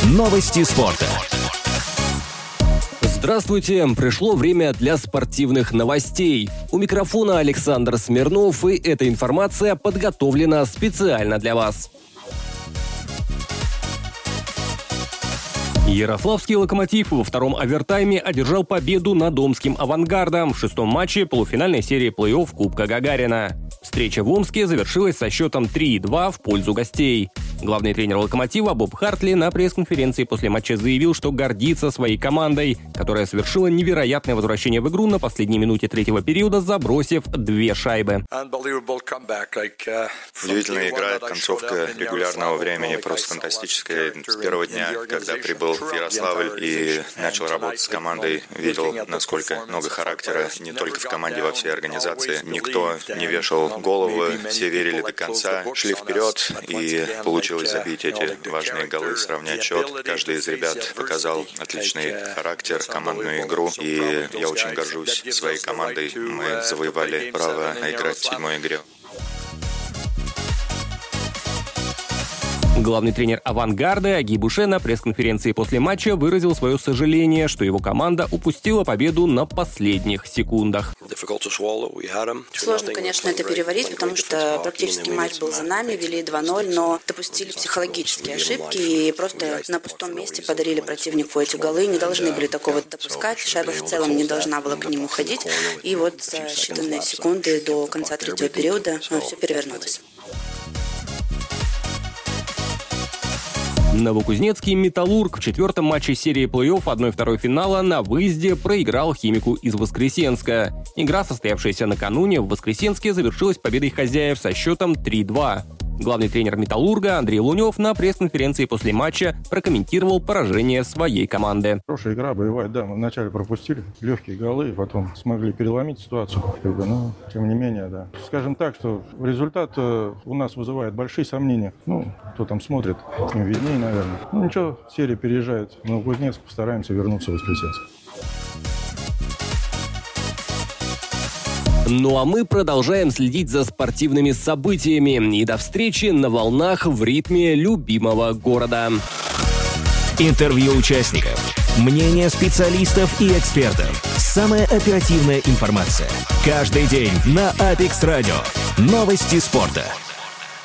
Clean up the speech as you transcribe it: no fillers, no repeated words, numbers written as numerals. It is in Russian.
Новости спорта. Здравствуйте! Пришло время для спортивных новостей. У микрофона Александр Смирнов, и эта информация подготовлена специально для вас. Ярославский «Локомотив» во втором овертайме одержал победу над омским «Авангардом» в шестом матче полуфинальной серии плей-офф Кубка Гагарина. Встреча в Омске завершилась со счетом 3-2 в пользу гостей. Главный тренер «Локомотива» Боб Хартли на пресс-конференции после матча заявил, что гордится своей командой, которая совершила невероятное возвращение в игру на последней минуте третьего периода, забросив 2 шайбы. Удивительная игра, концовка регулярного времени просто фантастическая. С первого дня, когда прибыл в Ярославль и начал работать с командой, видел, насколько много характера не только в команде, во всей организации. Никто не вешал головы, все верили до конца, шли вперед, и получилось забить эти важные голы, сравнять счет. Каждый из ребят показал отличный характер, командную игру, и я очень горжусь своей командой. Мы завоевали право играть в 7-й игре. Главный тренер «Авангарда» Ги Буше на пресс-конференции после матча выразил свое сожаление, что его команда упустила победу на последних секундах. Сложно, конечно, это переварить, потому что практически матч был за нами, вели 2-0, но допустили психологические ошибки и просто на пустом месте подарили противнику эти голы. Не должны были такого допускать, шайба в целом не должна была к нему ходить. И вот за считанные секунды до конца третьего периода все перевернулось. Новокузнецкий «Металлург» в четвертом матче серии плей-офф 1/2 финала на выезде проиграл «Химику» из Воскресенска. Игра, состоявшаяся накануне в Воскресенске, завершилась победой хозяев со счетом 3-2. Главный тренер «Металлурга» Андрей Лунев на пресс-конференции после матча прокомментировал поражение своей команды. Хорошая игра, боевая, да. Мы вначале пропустили легкие голы, потом смогли переломить ситуацию. Но, тем не менее, да. Скажем так, что результат у нас вызывает большие сомнения. Кто там смотрит, им виднее, наверное. Ничего, серия переезжает в Новокузнецк, постараемся вернуться в Воскресенск. Ну а мы продолжаем следить за спортивными событиями. И до встречи на волнах в ритме любимого города. Интервью участников, мнения специалистов и экспертов. Самая оперативная информация. Каждый день на Апекс Радио. Новости спорта.